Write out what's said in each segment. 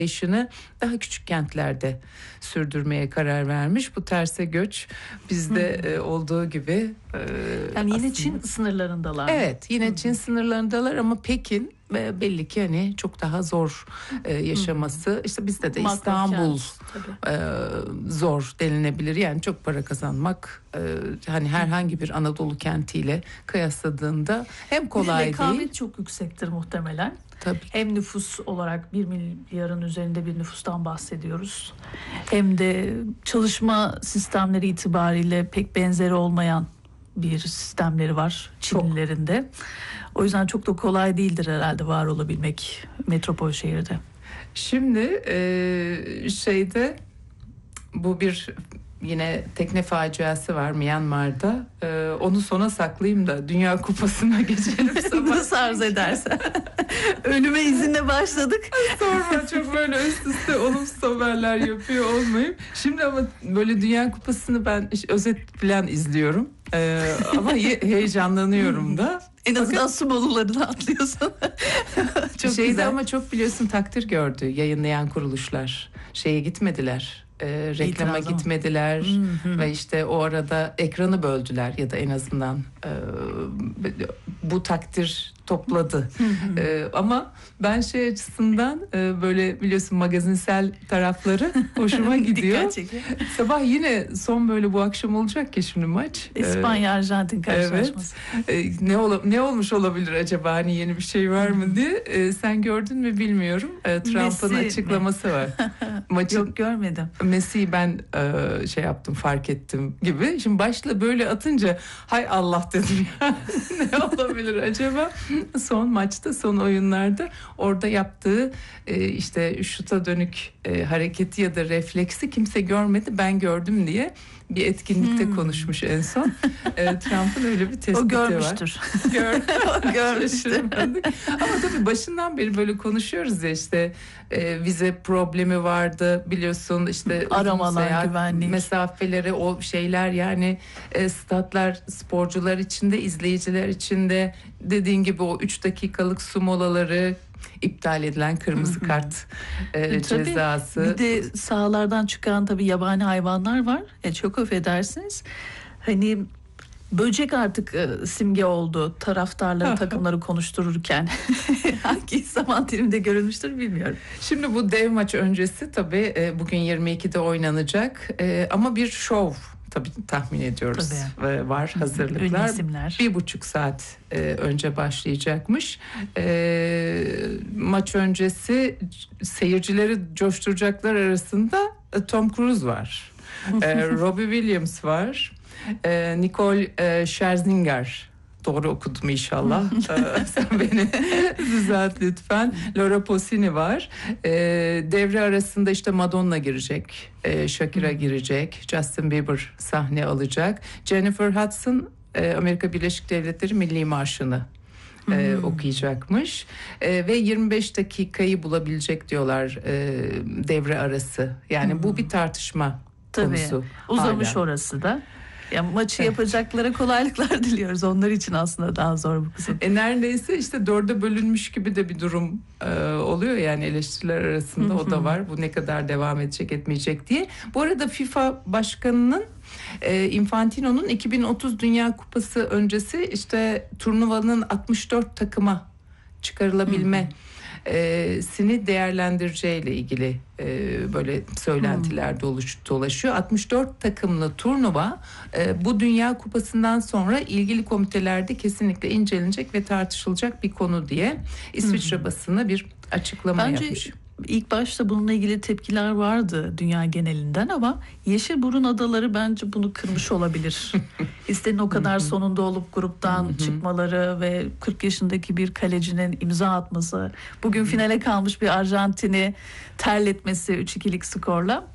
yaşını daha küçük kentlerde sürdürmeye karar vermiş. Bu terse göç bizde olduğu gibi yani yine aslında Çin sınırlarındalar. Evet, yine Çin sınırlarındalar ama Pekin belli ki hani çok daha zor yaşaması. İşte bizde de İstanbul zor denilebilir. Yani çok para kazanmak hani herhangi bir Anadolu kentiyle kıyasladığında hem kolay değil. Rekabet çok yüksektir muhtemelen. Tabii. Hem nüfus olarak 1 milyarın üzerinde bir nüfustan bahsediyoruz. Hem de çalışma sistemleri itibariyle pek benzeri olmayan bir sistemleri var Çinlilerin de. O yüzden çok da kolay değildir herhalde var olabilmek metropol şehirde. Şimdi şeyde bu bir yine tekne faciası var Myanmar'da. Onu sona saklayayım da Dünya Kupası'na geçelim. Nasıl arz edersen. Ölüme izinle başladık. Sorma, çok böyle üst üste olumsuz haberler yapıyor olmayayım. Şimdi ama böyle Dünya Kupası'nı ben özet falan izliyorum. Ama heyecanlanıyorum da. En azından sumolularını atlıyorsun. Çok güzel. Ama çok biliyorsun takdir gördü yayınlayan kuruluşlar. Şeye gitmediler. Reklama gitmediler ve işte o arada ekranı böldüler ya da en azından bu takdir topladı. Ama ben şey açısından böyle biliyorsun magazinsel tarafları hoşuma gidiyor. Sabah yine son böyle bu akşam olacak ki şimdi maç. İspanya-Arjantin karşılaşması. Evet. Ne olmuş olabilir acaba, hani yeni bir şey var mı diye. Sen gördün mü bilmiyorum. Trump'ın açıklaması var. Yok, görmedim. Messi'yi ben şey yaptım, fark ettim gibi. Şimdi başla böyle atınca hay Allah dedim ya. Ne olabilir acaba? Son maçta, son oyunlarda orada yaptığı işte şuta dönük hareketi ya da refleksi kimse görmedi, ben gördüm diye bir etkinlikte konuşmuş en son. Trump'ın öyle bir tespiti var. O görmüştür. O görmüştür. Ama tabii başından beri böyle konuşuyoruz ya, işte vize problemi vardı biliyorsun, işte aramalar, güvenlik mesafeleri, o şeyler yani statlar sporcular için de izleyiciler için de, dediğin gibi o 3 dakikalık su molaları, iptal edilen kırmızı kart cezası. Bir de sahalardan çıkan tabii yabani hayvanlar var. Çok affedersiniz. Hani böcek artık simge oldu taraftarları, takımları konuştururken. Hangi zaman dilimde görülmüştür bilmiyorum. Şimdi bu dev maç öncesi tabii bugün 22'de oynanacak ama bir şov tabii tahmin ediyoruz. Tabii. Var hazırlıklar. 1,5 saat önce başlayacakmış. Maç öncesi seyircileri coşturacaklar arasında Tom Cruise var. Robbie Williams var. Nicole Scherzinger. Doğru okudum inşallah. Sen beni düzelt lütfen. Laura Pausini var. Devre arasında işte Madonna girecek. Shakira girecek. Justin Bieber sahne alacak. Jennifer Hudson Amerika Birleşik Devletleri Milli Marşı'nı okuyacakmış. Ve 25 dakikayı bulabilecek diyorlar devre arası. Yani bu bir tartışma konusu. Uzamış hala. Orası da. Ya maçı yapacaklara kolaylıklar diliyoruz. Onlar için aslında daha zor bu kısım. Neredeyse işte 4'e bölünmüş gibi de bir durum oluyor yani eleştiriler arasında. O da var. Bu ne kadar devam edecek etmeyecek diye. Bu arada FIFA Başkanı'nın Infantino'nun 2030 Dünya Kupası öncesi işte turnuvanın 64 takıma çıkarılabilme sini değerlendireceğiyle ilgili böyle söylentiler dolaşıyor. 64 takımlı turnuva bu Dünya Kupası'ndan sonra ilgili komitelerde kesinlikle incelenecek ve tartışılacak bir konu diye İsviçre basını bir açıklama yapmış. İlk başta bununla ilgili tepkiler vardı dünya genelinden ama Yeşilburun Adaları bence bunu kırmış olabilir. İstenin o kadar sonunda olup gruptan çıkmaları ve 40 yaşındaki bir kalecinin imza atması, bugün finale kalmış bir Arjantin'i terletmesi 3-2'lik skorla.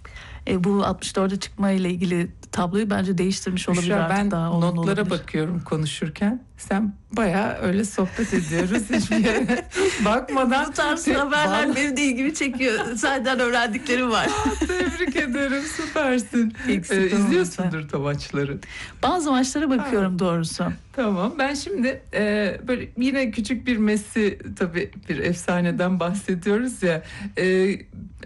Bu 64'e çıkma ile ilgili tabloyu bence değiştirmiş olabilir Büşra, artık, ben daha olumlu notlara olabilir. bakıyorum konuşurken. Sen bayağı öyle sohbet ediyoruz. Hiçbir yere bakmadan. Bu tarz haberler Vallahi benim de ilgimi çekiyor. Senden öğrendiklerim var. tebrik ederim, süpersin. Eksik olma İzliyorsundur da maçları. Bazı maçlara bakıyorum doğrusu. Tamam, ben şimdi böyle yine küçük bir Messi, tabii bir efsaneden bahsediyoruz ya.